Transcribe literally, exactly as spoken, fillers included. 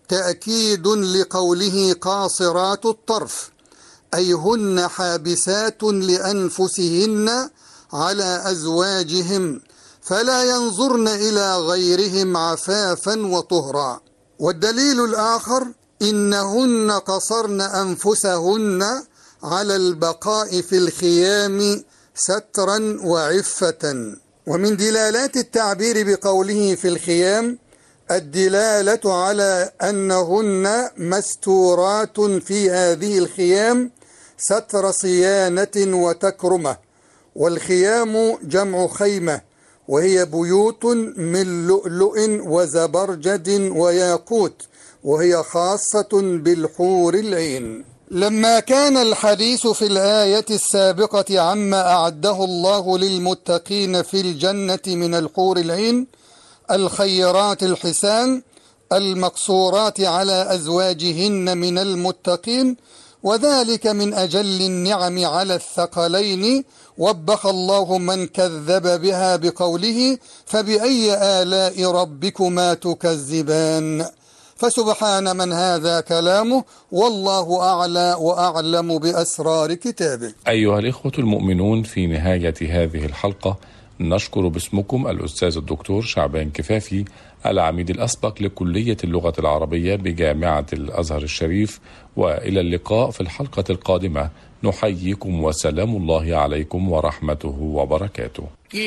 تأكيد لقوله قاصرات الطرف، أي هن حابسات لأنفسهن على أزواجهم فلا ينظرن إلى غيرهم عفافا وطهرا. والدليل الآخر إنهن قصرن أنفسهن على البقاء في الخيام سترا وعفة. ومن دلالات التعبير بقوله في الخيام الدلالة على أنهن مستورات في هذه الخيام ستر صيانة وتكرمة. والخيام جمع خيمة، وهي بيوت من لؤلؤ وزبرجد وياقوت، وهي خاصة بالحور العين. لما كان الحديث في الآية السابقة عما أعده الله للمتقين في الجنة من الحور العين الخيرات الحسان المقصورات على أزواجهن من المتقين، وذلك من أجل النعم على الثقلين، وبخ الله من كذب بها بقوله فبأي آلاء ربكما تكذبان. فسبحان من هذا كلامه، والله أعلى وأعلم بأسرار كتابه. أيها الإخوة المؤمنون، في نهاية هذه الحلقة نشكر باسمكم الأستاذ الدكتور شعبان كفافي، العميد الأسبق لكلية اللغة العربية بجامعة الأزهر الشريف، وإلى اللقاء في الحلقة القادمة. نحييكم وسلام الله عليكم ورحمته وبركاته.